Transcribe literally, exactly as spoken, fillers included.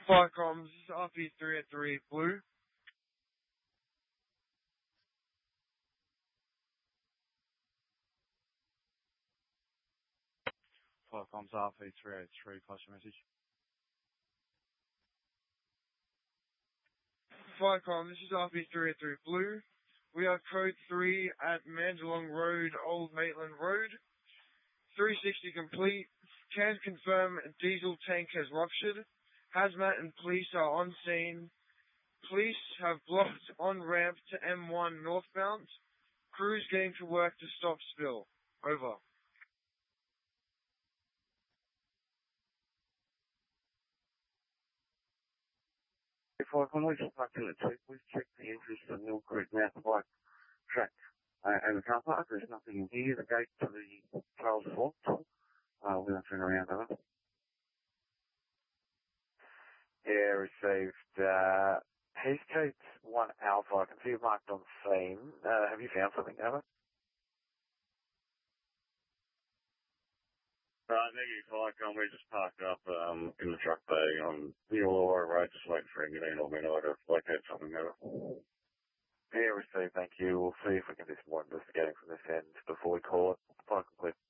Fire comms, this is R P three eight three Blue. Fire comms R P three eight three, pass your message. Fire comm, this is R P three eight three Blue. We are code three at Mandalong Road, Old Maitland Road. three sixty complete. Can confirm diesel tank has ruptured. Hazmat and police are on scene. Police have blocked on-ramp to M one northbound. Crews getting to work to stop spill. Over. If I can always park in the two, please check the entrance to the Mill Creek Mountain Bike track uh, and the car park. There's nothing in here. The gate to the trail's locked. Uh, we're going to turn around, over. Yeah, received. Uh, Heathcote one Alpha. I can see you marked on scene. Uh, have you found something, over? Right, negative fire com. We're just parked up um, in the truck bay on the Uluru Road, just waiting for England or Minnow to locate something, over. Yeah, received. Thank you. We'll see if we can do some more investigating from this end before we call it. Fire complete.